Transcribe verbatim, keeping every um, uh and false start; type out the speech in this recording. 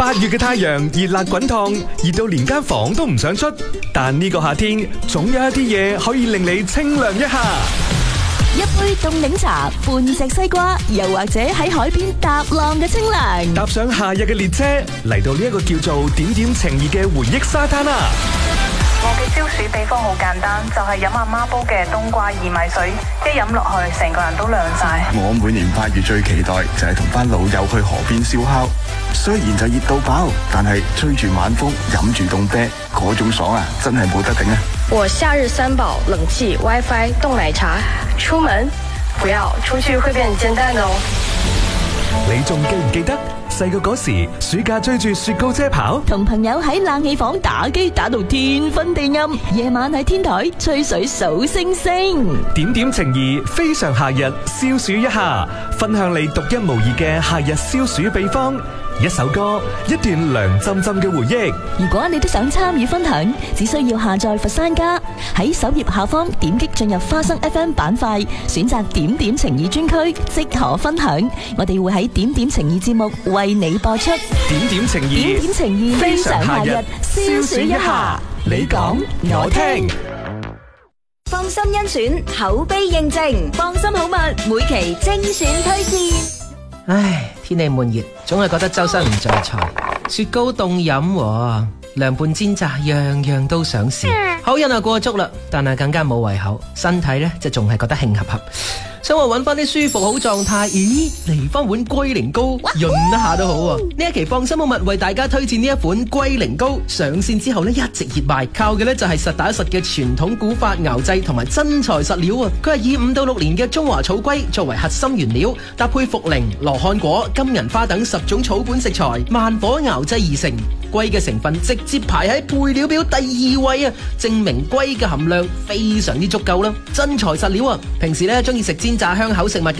八月嘅太陽熱辣滾燙，熱到連間房都唔想出。但呢個夏天，總有一啲嘢可以令你清涼一下。 一杯凍檸茶，半隻西瓜，又或者喺海邊搭浪嘅清涼。 搭上夏日嘅列車，嚟到呢一個叫做點點情意嘅回憶沙灘啊！ 我嘅消暑秘方好簡單，就係飲阿媽煲嘅冬瓜薏米水，一飲落去，成個人都涼晒。 我每年八月最期待就係同班老友去河邊燒烤，雖然就熱到爆，但係吹住晚風，飲住凍啤，嗰種爽啊，真係冇得頂啊！ 我夏日三寶：冷氣、WiFi、凍奶茶。出門不要出去會變煎蛋哦。 你仲記唔記得細個嗰時，暑假追住雪糕車跑， 同朋友喺冷氣房打機打到天昏地暗，夜晚喺天台吹水數星星。 點點情誼非常夏日，消暑一下，分享你獨一無二嘅夏日消暑秘方。一首歌，一段涼浸浸嘅回憶。 如果你都想參與分享，只需要下載佛山家，喺首頁下方點擊進入花生 F M 板塊，選擇點點情誼專區，即可分享。我哋會喺點點情誼節目為你播出。 點點情誼， 點點情誼非常夏日，消暑一下。你講我聽。 放心甄選，口碑認證，放心好物，每期精選推薦。 唉，天氣悶熱，總係覺得周身唔聚財。雪糕凍飲，涼拌煎炸，樣樣都想試。口癮啊過足啦，但係更加冇胃口，身體咧就仲係覺得興合合。想話揾翻啲舒服好狀態，咦？嚟翻碗龜苓膏潤一下都好啊！呢一期放心好物為大家推薦呢一款龜苓膏，上線之後呢一直熱賣，靠嘅呢就係實打實嘅傳統古法熬製同埋真材實料啊！佢係以五到六年嘅中華草龜作為核心原料，搭配茯苓、羅漢果、金銀花等十種草本食材，慢火熬製而成。龜嘅成分直接排喺配料表第二位啊，證明龜嘅含量非常之足夠啦！真材實料啊！平時呢中意食煎炸香口食物